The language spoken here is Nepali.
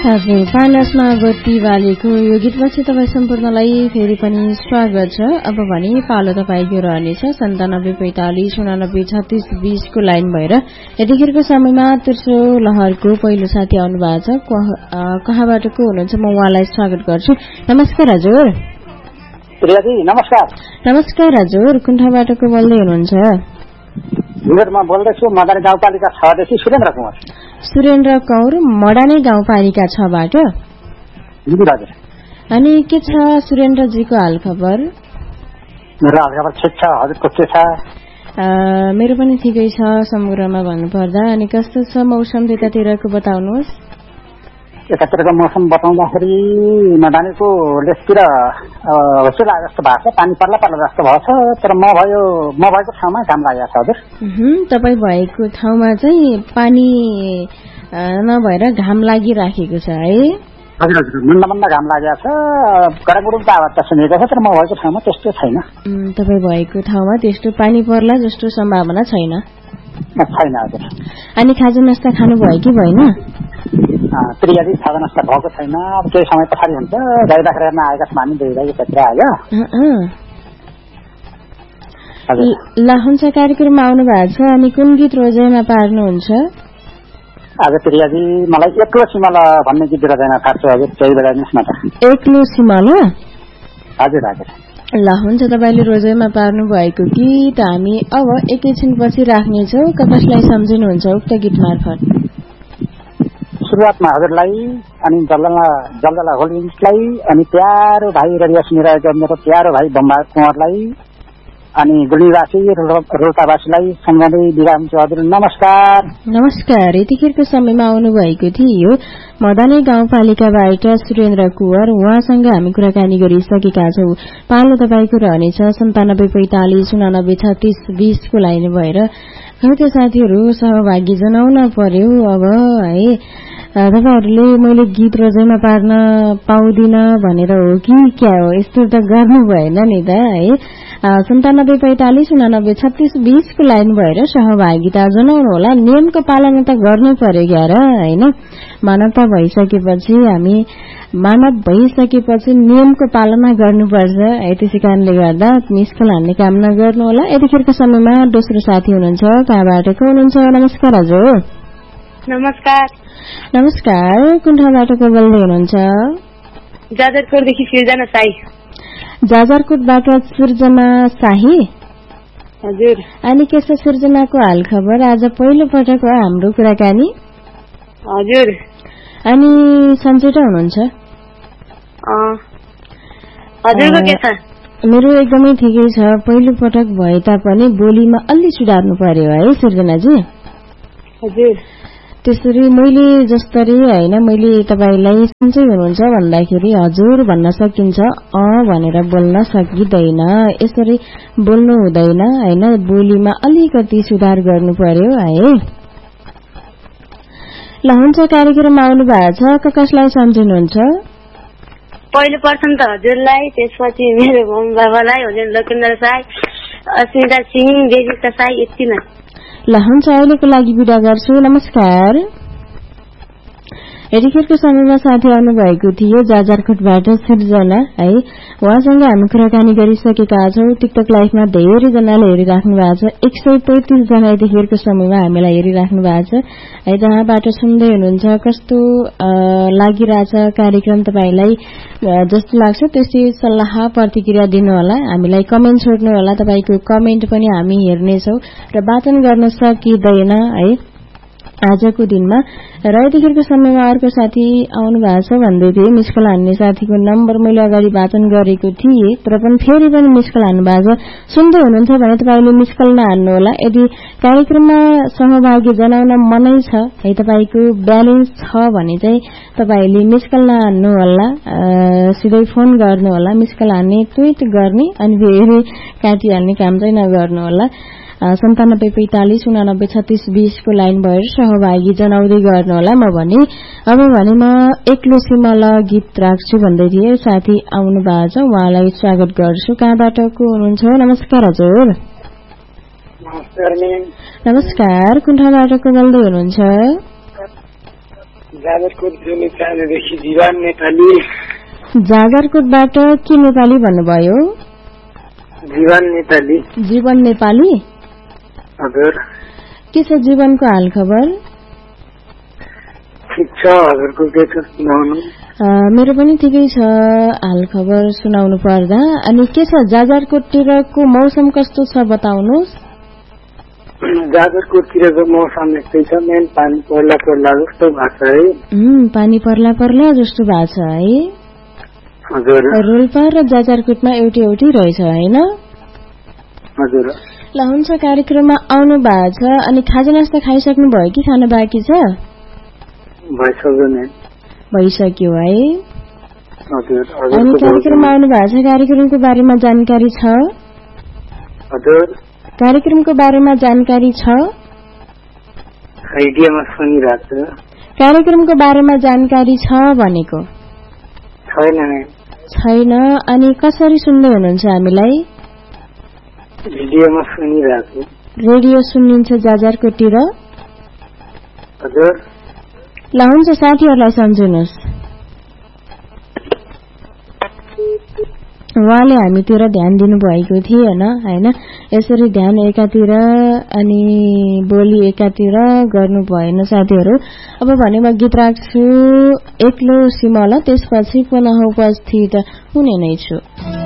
हजुर, पानसमा बत्ती बालेको यो गीतपछि तपाईँ सम्पूर्णलाई फेरि पनि स्वागत छ। अब भने पालो तपाईँको रहनेछ 9745893620 को लाइन भएर। यतिखेरको समयमा तेस्रो लहरको पहिलो साथी आउनु भएको छ। कहाँबाट को हुनुहुन्छ, म उहाँलाई स्वागत गर्छु। नमस्कार हजुर। नमस्कार। नमस्कार हजुर, कुन ठाउँबाट को बोल्दै हुनुहुन्छ? म बोल्दैछु मडानी गाउँपालिका 6 देखि सुरेन्द्र कुमार। सुरेन्द्र कौर, मडानी गाउँपालिका 6 बाट। अनि के छ सुरेन्द्रजीको हालखबर? मेरो हालखबर ठिक छ, हजुरको के छ? मेरो पनि ठिकै छ समग्रमा भन्नुपर्दा। अनि कस्तो छ मौसम त्यतातिरको बताउनुहोस्। यतातिरको मौसम बताउँदाखेरि मडानीको लेसतिर होसो लागे जस्तो भएको छ, पानी पर्ला जस्तो भएको छ। तर म भएको ठाउँमा घाम लागेको छ हजुर। तपाईँ भएको ठाउँमा चाहिँ पानी नभएर घाम लागिराखेको छ है? हजुर हजुर, मन्द घाम लागेको छ। गरमगुडुमको आवाज त सुनेको छ, तर म भएको ठाउँमा त्यस्तो छैन। तपाईँ भएको ठाउँमा त्यस्तो पानी पर्ला जस्तो सम्भावना छैन? छैन हजुर। अनि खाजा नास्ता खानुभयो कि भएन? प्रियाजी खाजा नास्ता भएको छैन, अब केही समय पछाडि हुन्छ। गाईबाख्रा हेर्न आएका छौँ हामी, 2 भित्र आयो। ल हुन्छ, कार्यक्रममा आउनु भएको छ। अनि कुन गीत रोजाइमा पार्नुहुन्छ? आज प्रियाजी मलाई एक्लो सिमल भन्ने गीत रोजाइमा पार्छु हजुर, त्यही बजाइदिनुहोस् न त। एक्लो सिमल? हजुर हजुर। ल हुन्छ, तपाईँले रोजाइमा पार्नु भएको गीत हामी अब एकैछिनपछि राख्नेछौँ। कसलाई सम्झिनुहुन्छ उक्त गीत मार्फत? सुरुवातमा हजुरलाई, अनि जल्दला होलिन्सलाई, अनि प्यारो भाइ रेडियो सुनिरहेको मेरो प्यारो भाइ बम्बा कुँवरलाई, अनि गुल्मीवासी रोल्पावासीलाई सम्झँदै बिदा हुन्छु हजुर। नमस्कार। नमस्कार। यतिखेरको समयमा आउनुभएको थियो मदानी गाउँपालिकाबाट सुरेन्द्र कुँवर। उहाँसँग हामी कुराकानी गरिसकेका छौँ। पालो तपाईँको रहनेछ 9745893620 को लाइन भएर। त्यो साथीहरू सहभागी जनाउन पर्यो अब है। तपाईहरूले मैले गीत रोजाइमा पार्न पाउँदिन भनेर हो कि क्या हो? यस्तो त गर्नु भएन नि त है। 9745893620 को लाइन भएर सहभागिता जनाउनु होला। नियमको पालना त गर्नु पर्यो क्या र हैन? मानव भइसकेपछि नियमको पालना गर्नुपर्छ है। त्यसै कारणले गर्दा मिसकल हान्ने काम नगर्नु होला। यतिखेरको समयमा दोस्रो साथी हुनुहुन्छ। कहाँबाट को हुनुहुन्छ? नमस्कार हजुर। नमस्कार। नमस्कार, कुन ठाउँबाट को बोल्दै हुनुहुन्छ? जाजरकोटदेखि सिर्जना साई। जाजरकोटबाट सिर्जना साही? हजुर। अनि के छ सिर्जनाको हाल खबर? आज पहिलो पटक हो हाम्रो कुराकानी? हजुर। अनि सन्चै त हुनुहुन्छ? हजुरको के छ? मेरो एकदमै ठिकै छ। पहिलो पटक भए तापनि बोलीमा अलि सुधार्नु पर्यो है सिर्जनाजी? हजुर। त्यसरी मैले जसरी हैन, मैले तपाईलाई सन्चै हुनुहुन्छ भन्दाखेरि हजुर भन्न सकिन्छ, भनेर बोल्न सकिदैन। यसरी बोल्नु हुँदैन हैन, बोलीमा अलिकति सुधार गर्नु पर्यो है। ल हुन्छ, कार्यक्रममा आउनु भएको छ। कसलाई सम्झिनुहुन्छ? पहिलो पर्सन त हजुरलाई, त्यसपछि मेरो मम्मी बाबालाई, हजुर लकेन्द्र साई, अस्मिता सिंह, देविका साई, यति नै। ल हुन्छ, अहिलेको लागि बिदा गर्छु। नमस्कार। यतिखेरको समयमा साथी आउनु भएको थियो जाजरकोटबाट सिर्जना है। उहाँसँग हामी कुराकानी गरिसकेका छौँ। टिकटक लाइभमा धेरैजनाले हेरिराख्नु भएको छ। 135 जना यतिखेरको समयमा हामीलाई हेरिराख्नु भएको छ है। जहाँबाट सुन्दै हुनुहुन्छ, कस्तो लागिरहेछ कार्यक्रम तपाईलाई जस्तो लाग्छ त्यस्तै सल्लाह प्रतिक्रिया दिनु होला। हामीलाई कमेन्ट छोड्नु होला। तपाईको कमेन्ट पनि हामी हेर्नेछौँ र वाचन गर्न सकिँदैन है आजको दिनमा। र यतिखेरको समयमा अर्को साथी आउनु भएको छ भन्दै थिए। मिसकल हान्ने साथीको नम्बर मैले अगाडि वाचन गरेको थिएँ, तर पनि फेरि पनि मिसकल हान्नु भएको छ। सुन्दै हुनुहुन्छ भने तपाईले मिसकल नहान्नु होला। यदि कार्यक्रममा सहभागी जनाउन मनै छ है, तपाईको ब्यालेन्स छ भने चाहिँ तपाईले मिसकल नहान्नु होला, सिधै फोन गर्नु होला। मिसकल हान्ने, ट्विट गर्ने अनि फेरि काटिहाल्ने काम चाहिँ नगर्नु होला। 9745893620 को लाइन भएर सहभागी जनाउँदै गर्नु होला। अब भने म एक्लो सिमल गीत राख्छु भन्दै थिए। साथी आउनु भएको छ, उहाँलाई स्वागत गर्छु। कहाँबाट को हुनुहुन्छ? नमस्कार हजुर। नमस्कार। नमस्कार, कुन ठाउँबाट को बोल्दै हुनुहुन्छ? जाजरकोट जुनेदेखि जीवन नेपाली। जाजरकोटबाट के नेपाली भन्नुभयो? जीवन नेपाली। जीवन नेपाली? हजुर। के छ जीवनको हाल खबर? ठिक छ, हजुरको के छ सुनाउनु? मेरो पनि ठिकै छ हाल खबर सुनाउनु पर्दा। अनि के छ जाजरकोटतिरको मौसम कस्तो छ बताउनुहोस्? जाजरकोटतिरको मौसम यस्तै छ, मेन पानी पर्ला जस्तो भएको छ है। पानी पर्ला जस्तो भएको छ है। हजुर। रोल्पा र जाजरकोटमा एउटै रहेछ हैन? हजुर। ल हुन्छ, कार्यक्रममा आउनु भएको छ। अनि खाजा नास्ता खाइसक्नु भयो कि खान बाँकी छ? भइसक्यो है। हजुर। अनि कार्यक्रममा आउनु भएको छ, कार्यक्रमको बारेमा जानकारी छ? हजुर। कार्यक्रमको बारेमा जानकारी छ? रेडियोमा सुनिरहेको छु। कार्यक्रमको बारेमा जानकारी छ भनेको? छैन। अनि कसरी सुन्दै हुनुहुन्छ हामीलाई? रेडियोमा सुनिरहेको छु। रेडियो सुनिन्छ जाजरकोटतिर? हजुर। ल हुन्छ, साथीहरूलाई सम्झिनुहोस्। उहाँले हामीतिर ध्यान दिनुभएको थिएन हैन? यसरी ध्यान एकातिर अनि बोली एकातिर गर्नु भएन साथीहरू। अब भने म गीत राख्छु एक्लो सिमला, त्यसपछि पुनः उपस्थित हुने नै छु।